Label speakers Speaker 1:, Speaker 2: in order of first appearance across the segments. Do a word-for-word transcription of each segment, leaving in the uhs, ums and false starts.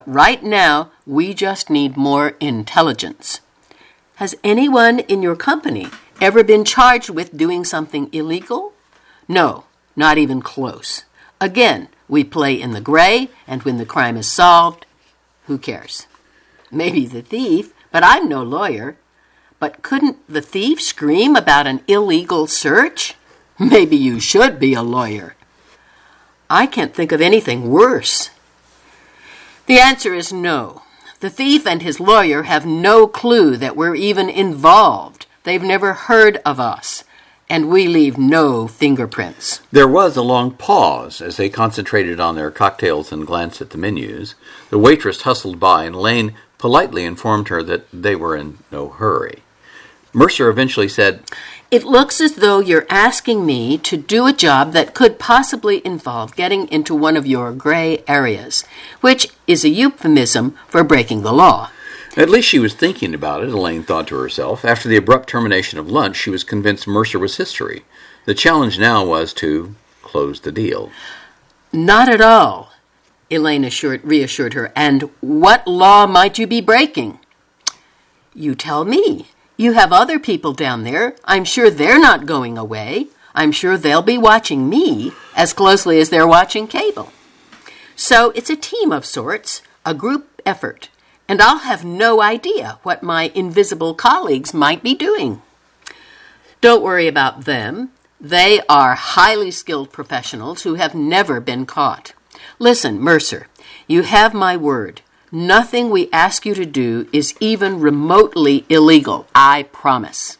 Speaker 1: Right now, we just need more intelligence. Has anyone in your company ever been charged with doing something illegal? No, not even close. Again, we play in the gray, and when the crime is solved, who cares? Maybe the thief, but I'm no lawyer. But couldn't the thief scream about an illegal search? Maybe you should be a lawyer. I can't think of anything worse. The answer is no. The thief and his lawyer have no clue that we're even involved. They've never heard of us, and we leave no fingerprints.
Speaker 2: There was a long pause as they concentrated on their cocktails and glanced at the menus. The waitress hustled by, and Elaine politely informed her that they were in no hurry. Mercer eventually said,
Speaker 1: "It looks as though you're asking me to do a job that could possibly involve getting into one of your gray areas, which is a euphemism for breaking the law."
Speaker 2: At least she was thinking about it, Elaine thought to herself. After the abrupt termination of lunch, she was convinced Mercer was history. The challenge now was to close the deal.
Speaker 1: "Not at all," Elaine assured, reassured her. "And what law might you be breaking?" "You tell me. You have other people down there. I'm sure they're not going away. I'm sure they'll be watching me as closely as they're watching cable. So it's a team of sorts, a group effort, and I'll have no idea what my invisible colleagues might be doing." "Don't worry about them. They are highly skilled professionals who have never been caught. Listen, Mercer, you have my word. Nothing we ask you to do is even remotely illegal, I promise."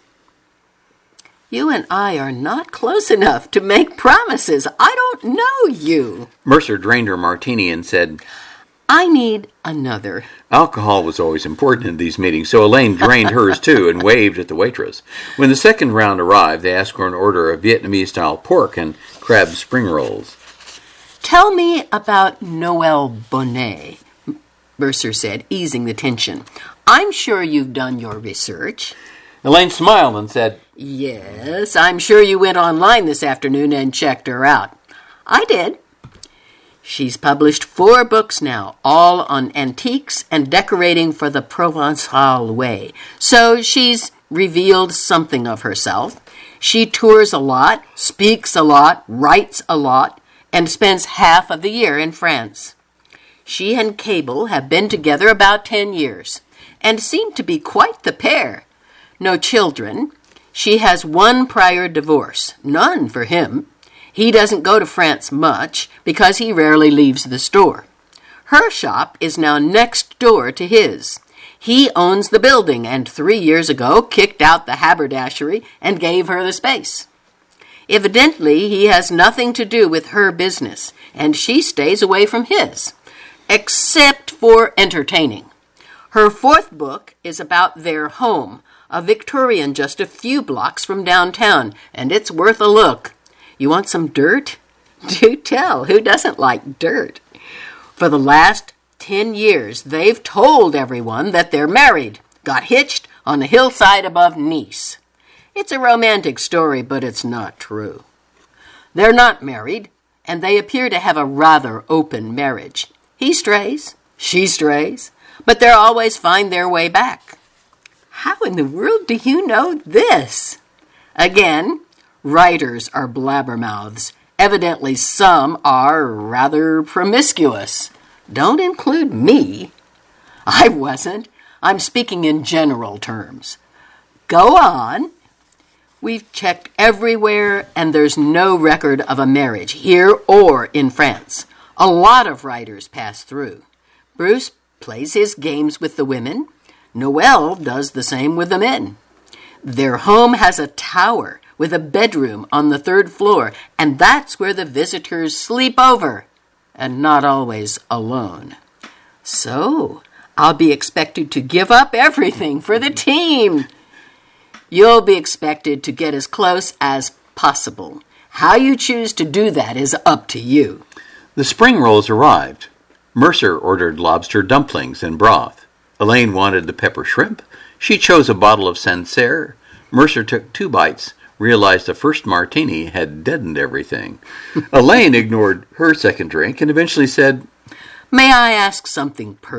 Speaker 1: "You and I are not close enough to make promises. I don't know you."
Speaker 2: Mercer drained her martini and said,
Speaker 1: "I need another."
Speaker 2: Alcohol was always important in these meetings, so Elaine drained hers too and waved at the waitress. When the second round arrived, they asked for an order of Vietnamese-style pork and crab spring rolls.
Speaker 1: "Tell me about Noel Bonnet," Mercer said, easing the tension. "I'm sure you've done your research."
Speaker 2: Elaine smiled and said,
Speaker 1: "Yes, I'm sure you went online this afternoon and checked her out." "I did." "She's published four books now, all on antiques and decorating for the Provençal way. So she's revealed something of herself. She tours a lot, speaks a lot, writes a lot, and spends half of the year in France. She and Cable have been together about ten years and seem to be quite the pair. No children. She has one prior divorce, none for him. He doesn't go to France much because he rarely leaves the store. Her shop is now next door to his. He owns the building and three years ago kicked out the haberdashery and gave her the space. Evidently, he has nothing to do with her business, and she stays away from his, except for entertaining. Her fourth book is about their home, a Victorian just a few blocks from downtown, and it's worth a look. You want some dirt? Do tell. Who doesn't like dirt? For the last ten years, they've told everyone that they're married, got hitched on the hillside above Nice. It's a romantic story, but it's not true. They're not married, and they appear to have a rather open marriage. He strays, she strays, but they'll always find their way back. How in the world do you know this? Again, writers are blabbermouths. Evidently some are rather promiscuous. Don't include me. I wasn't. I'm speaking in general terms. Go on. We've checked everywhere, and there's no record of a marriage, here or in France. A lot of writers pass through. Bruce plays his games with the women. Noel does the same with the men. Their home has a tower with a bedroom on the third floor, and that's where the visitors sleep over, and not always alone. So, I'll be expected to give up everything for the team. You'll be expected to get as close as possible. How you choose to do that is up to you.
Speaker 2: The spring rolls arrived. Mercer ordered lobster dumplings and broth. Elaine wanted the pepper shrimp. She chose a bottle of Sancerre. Mercer took two bites, realized the first martini had deadened everything. Elaine ignored her second drink and eventually said,
Speaker 1: May I ask something personal?